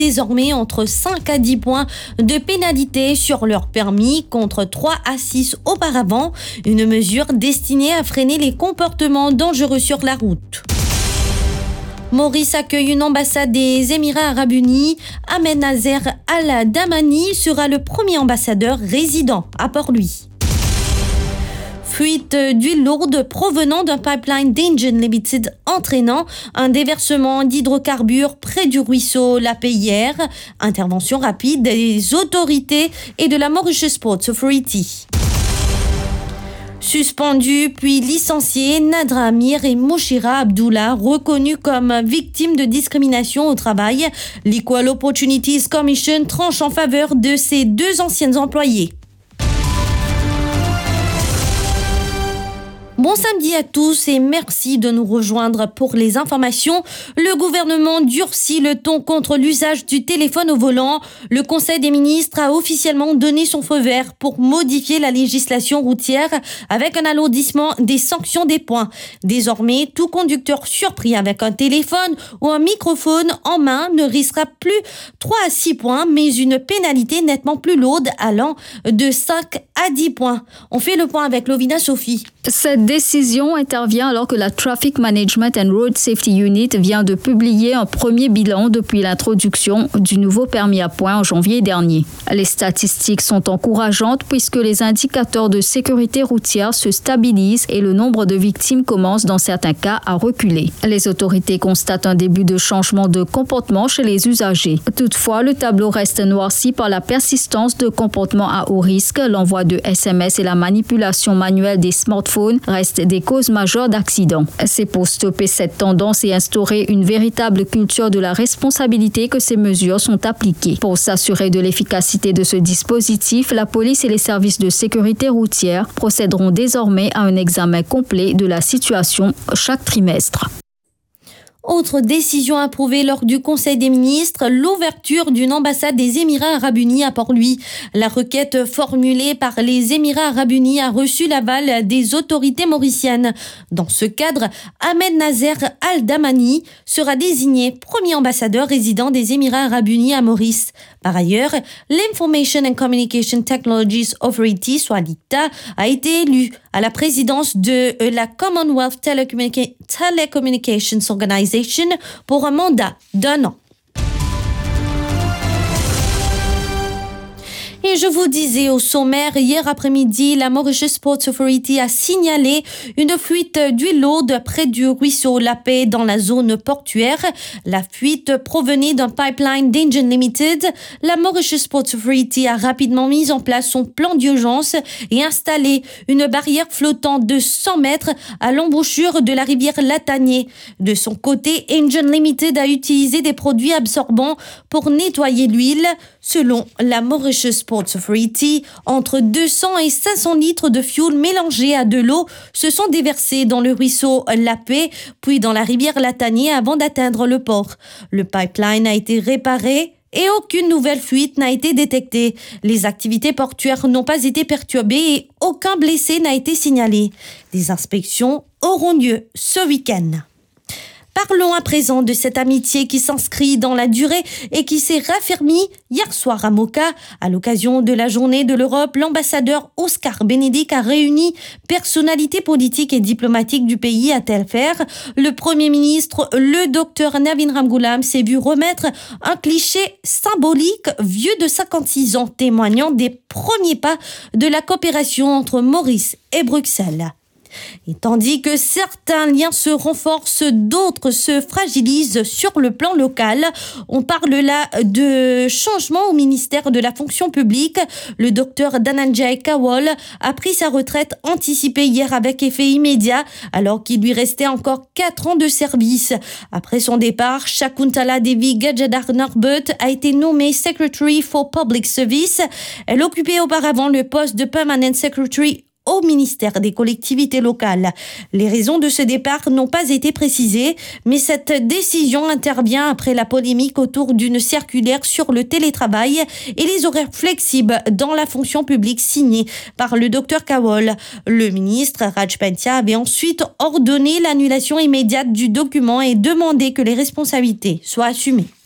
désormais entre 5 à 10 points de pénalité sur leur permis contre 3 à 6 auparavant, une mesure destinée à freiner les comportements dangereux sur la route. Maurice accueille une ambassade des Émirats Arabes Unis. Ahmed Nasser Al-Damani sera le premier ambassadeur résident à Port-Louis. Fuite d'huile lourde provenant d'un pipeline d'Engen Limited entraînant un déversement d'hydrocarbures près du ruisseau La Paix hier. Intervention rapide des autorités et de la Mauritius Ports Authority. Suspendus puis licenciés, Nadra Amir et Mouchira Abdullah reconnus comme victimes de discrimination au travail. L'Equal Opportunities Commission tranche en faveur de ces deux anciennes employées. Bon samedi à tous et merci de nous rejoindre pour les informations. Le gouvernement durcit le ton contre l'usage du téléphone au volant. Le Conseil des ministres a officiellement donné son feu vert pour modifier la législation routière avec un alourdissement des sanctions des points. Désormais, tout conducteur surpris avec un téléphone ou un microphone en main ne risquera plus 3 à 6 points, mais une pénalité nettement plus lourde allant de 5 à 10 points. On fait le point avec Lovina Sophie. Cette décision intervient alors que la Traffic Management and Road Safety Unit vient de publier un premier bilan depuis l'introduction du nouveau permis à points en janvier dernier. Les statistiques sont encourageantes puisque les indicateurs de sécurité routière se stabilisent et le nombre de victimes commence dans certains cas à reculer. Les autorités constatent un début de changement de comportement chez les usagers. Toutefois, le tableau reste noirci par la persistance de comportements à haut risque, l'envoi de SMS et la manipulation manuelle des smartphones restent des causes majeures d'accidents. C'est pour stopper cette tendance et instaurer une véritable culture de la responsabilité que ces mesures sont appliquées. Pour s'assurer de l'efficacité de ce dispositif, la police et les services de sécurité routière procéderont désormais à un examen complet de la situation chaque trimestre. Autre décision approuvée lors du Conseil des ministres, l'ouverture d'une ambassade des Émirats Arabes Unis à Port-Louis. La requête formulée par les Émirats Arabes Unis a reçu l'aval des autorités mauriciennes. Dans ce cadre, Ahmed Nasser Al-Damani sera désigné premier ambassadeur résident des Émirats Arabes Unis à Maurice. Par ailleurs, l'Information and Communication Technologies Authority, soit l'ICTA, a été élu à la présidence de la Commonwealth Telecommunications Organization pour un mandat d'1 an. Et je vous disais au sommaire, hier après-midi, la Mauritius Ports Authority a signalé une fuite d'huile lourde près du ruisseau La Paix dans la zone portuaire. La fuite provenait d'un pipeline d'Engen Limited. La Mauritius Ports Authority a rapidement mis en place son plan d'urgence et installé une barrière flottante de 100 mètres à l'embouchure de la rivière Latanier. De son côté, Engen Limited a utilisé des produits absorbants pour nettoyer l'huile. Selon la Mauritius Ports Authority, entre 200 et 500 litres de fioul mélangés à de l'eau se sont déversés dans le ruisseau La Paix, puis dans la rivière Latanier avant d'atteindre le port. Le pipeline a été réparé et aucune nouvelle fuite n'a été détectée. Les activités portuaires n'ont pas été perturbées et aucun blessé n'a été signalé. Des inspections auront lieu ce week-end. Parlons à présent de cette amitié qui s'inscrit dans la durée et qui s'est raffermie hier soir à Moka. À l'occasion de la journée de l'Europe, l'ambassadeur Oscar Benedict a réuni personnalités politiques et diplomatiques du pays à Telfer. Le Premier ministre, le docteur Navin Ramgoolam, s'est vu remettre un cliché symbolique vieux de 56 ans, témoignant des premiers pas de la coopération entre Maurice et Bruxelles. Et tandis que certains liens se renforcent, d'autres se fragilisent sur le plan local. On parle là de changement au ministère de la fonction publique. Le docteur Dhananjay Kawol a pris sa retraite anticipée hier avec effet immédiat, alors qu'il lui restait encore 4 ans de service. Après son départ, Shakuntala Devi Gadjadhar Narbut a été nommée Secretary for Public Service. Elle occupait auparavant le poste de Permanent Secretary au ministère des collectivités locales. Les raisons de ce départ n'ont pas été précisées, mais cette décision intervient après la polémique autour d'une circulaire sur le télétravail et les horaires flexibles dans la fonction publique signée par le docteur Kawol. Le ministre Raj Pentia avait ensuite ordonné l'annulation immédiate du document et demandé que les responsabilités soient assumées.